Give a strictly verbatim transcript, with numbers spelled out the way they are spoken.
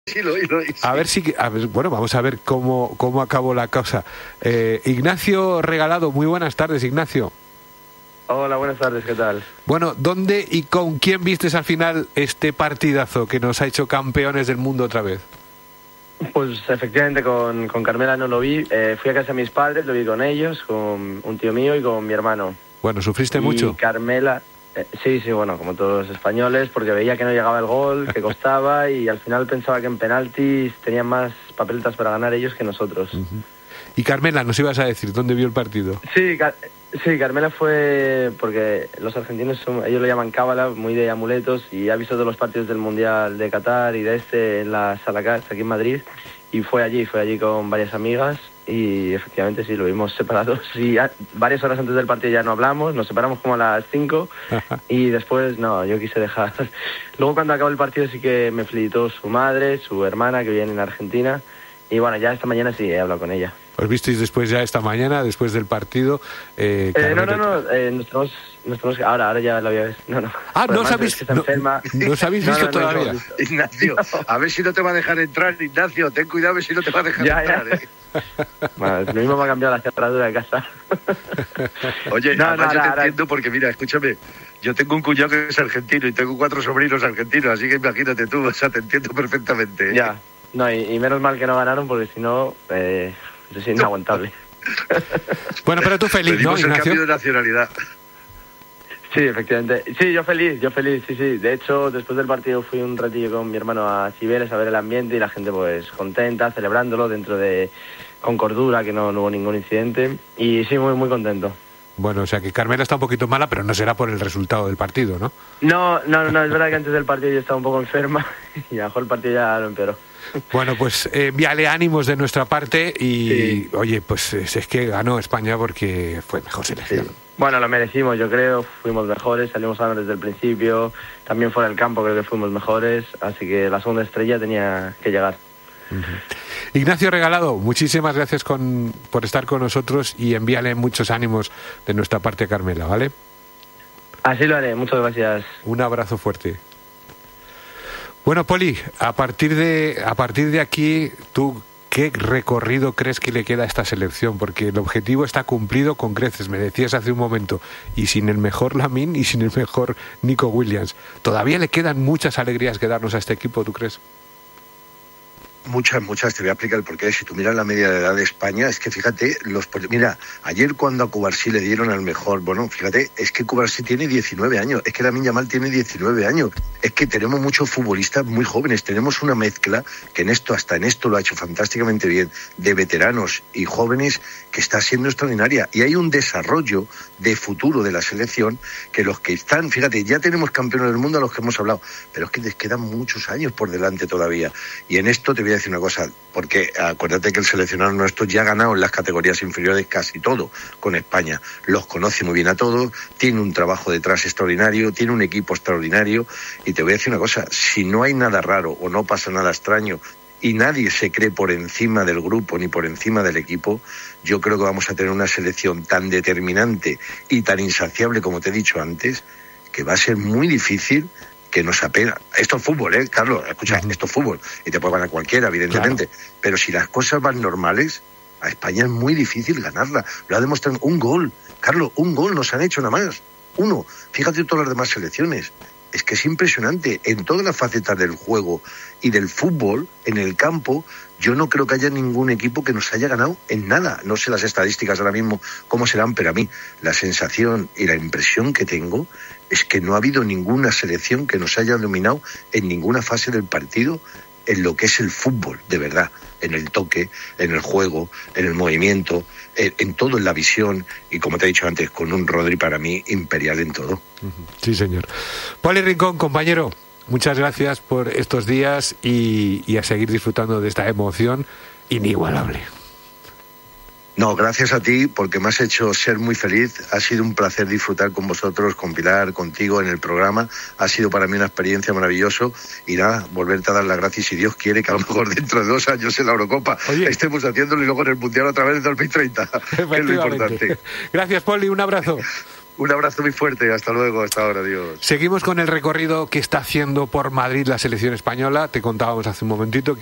Sí, lo oí, lo oí, sí. A ver si, a ver, bueno, vamos a ver cómo, cómo acabó la cosa. Eh, Ignacio Regalado, muy buenas tardes, Ignacio. Hola, buenas tardes, ¿qué tal? Bueno, ¿dónde y con quién vistes al final este partidazo que nos ha hecho campeones del mundo otra vez? Pues efectivamente con, con Carmela no lo vi, eh, fui a casa de mis padres, lo vi con ellos, con un tío mío y con mi hermano. Bueno, ¿sufriste y mucho? Carmela, eh, sí, sí, bueno, como todos los españoles, porque veía que no llegaba el gol, que costaba y al final pensaba que en penaltis tenían más papeletas para ganar ellos que nosotros. Uh-huh. Y Carmela, nos ibas a decir, ¿dónde vio el partido? Sí, Car- sí, Carmela fue, porque los argentinos, son, ellos lo llaman cábala, muy de amuletos, y ha visto todos los partidos del Mundial de Qatar y de este en la Sala Cas, aquí en Madrid, y fue allí, fue allí con varias amigas, y efectivamente sí, lo vimos separados, y a, varias horas antes del partido ya no hablamos, nos separamos como a las cinco, y después, no, yo quise dejar. Luego cuando acabó el partido sí que me felicitó su madre, su hermana, que viene en Argentina, y bueno, ya esta mañana sí he hablado con ella. ¿Os visteis después ya esta mañana, después del partido? Eh, eh, no, no, no, eh, nos tenemos, nos tenemos que... Ahora, ahora ya lo había visto. No, no. Ah, Pues ¿no os habéis, es que no, enferma. ¿no os habéis visto no, no, no, todavía? no, no, Ignacio, a ver si no te va a dejar entrar, Ignacio, ten cuidado a ver si no te va a dejar ya, entrar. Ya. ¿eh? Bueno, lo mismo me ha cambiado la cerradura de casa. Oye, no, además no, yo no, te no, entiendo porque, mira, escúchame, yo tengo un cuñado que es argentino y tengo cuatro sobrinos argentinos, así que imagínate tú, o sea, te entiendo perfectamente. ¿eh? Ya, no, y, y menos mal que no ganaron porque si no, eh, es inaguantable. Bueno, pero tú feliz, Pedimos ¿no, el Ignacio? cambio de nacionalidad. Sí, efectivamente. Sí, yo feliz, yo feliz, sí, sí. De hecho, después del partido fui un ratillo con mi hermano a Cibeles a ver el ambiente y la gente pues contenta, celebrándolo dentro de... con cordura, que no, no hubo ningún incidente. Y sí, muy, muy contento. Bueno, o sea que Carmela está un poquito mala, pero no será por el resultado del partido, ¿no? No, no, no, es verdad que antes del partido yo estaba un poco enferma y a lo mejor el partido ya lo empeoró. Bueno, pues eh, envíale ánimos de nuestra parte y, sí. Oye, pues es, es que ganó España porque fue mejor selección. Sí. Bueno, lo merecimos, yo creo, fuimos mejores, salimos a ganar desde el principio, también fuera del campo creo que fuimos mejores, así que la segunda estrella tenía que llegar. Uh-huh. Ignacio Regalado, muchísimas gracias con, por estar con nosotros y envíale muchos ánimos de nuestra parte a Carmela, ¿vale? Así lo haré, muchas gracias. Un abrazo fuerte. Bueno, Poli, a partir de a partir de aquí, ¿tú qué recorrido crees que le queda a esta selección? Porque el objetivo está cumplido con creces, me decías hace un momento, y sin el mejor Lamine y sin el mejor Nico Williams. ¿Todavía le quedan muchas alegrías que darnos a este equipo, tú crees? Muchas, muchas, te voy a explicar el porqué. Si tú miras la media de edad de España, es que fíjate, los mira, ayer cuando a Cubarsí le dieron al mejor, bueno, fíjate, es que Cubarsí tiene diecinueve años, es que Lamine Yamal tiene diecinueve años, es que tenemos muchos futbolistas muy jóvenes, tenemos una mezcla que en esto, hasta en esto lo ha hecho fantásticamente bien, de veteranos y jóvenes que está siendo extraordinaria, y hay un desarrollo de futuro de la selección que los que están, fíjate, ya tenemos campeones del mundo a los que hemos hablado, pero es que les quedan muchos años por delante todavía, y en esto te voy a decir una cosa, porque acuérdate que el seleccionador nuestro ya ha ganado en las categorías inferiores casi todo con España, los conoce muy bien a todos, tiene un trabajo detrás extraordinario, tiene un equipo extraordinario, y te voy a decir una cosa, si no hay nada raro o no pasa nada extraño y nadie se cree por encima del grupo ni por encima del equipo, yo creo que vamos a tener una selección tan determinante y tan insaciable como te he dicho antes, que va a ser muy difícil que nos apena. Esto es fútbol, ¿eh, Carlos? Escucha, uh-huh. Esto es fútbol. Y te puede ganar cualquiera, evidentemente. Claro. Pero si las cosas van normales, a España es muy difícil ganarla. Lo ha demostrado un gol. Carlos, un gol nos han hecho nada más. Uno. Fíjate todas las demás selecciones. Es que es impresionante. En todas las facetas del juego y del fútbol, en el campo, yo no creo que haya ningún equipo que nos haya ganado en nada. No sé las estadísticas ahora mismo cómo serán, pero a mí la sensación y la impresión que tengo es que no ha habido ninguna selección que nos haya dominado en ninguna fase del partido en lo que es el fútbol, de verdad, en el toque, en el juego, en el movimiento, en, en todo, en la visión, y como te he dicho antes, con un Rodri para mí imperial en todo. Sí, señor. Poli Rincón, compañero, muchas gracias por estos días y, y a seguir disfrutando de esta emoción inigualable. No, gracias a ti, porque me has hecho ser muy feliz. Ha sido un placer disfrutar con vosotros, con Pilar, contigo en el programa. Ha sido para mí una experiencia maravillosa. Y nada, volverte a dar las gracias, si Dios quiere, que a lo mejor dentro de dos años en la Eurocopa Oye. estemos haciéndolo y luego en el Mundial otra vez en dos mil treinta. Es lo importante. Gracias, Poli, un abrazo. Un abrazo muy fuerte, hasta luego, hasta ahora, adiós. Seguimos con el recorrido que está haciendo por Madrid la selección española. Te contábamos hace un momentito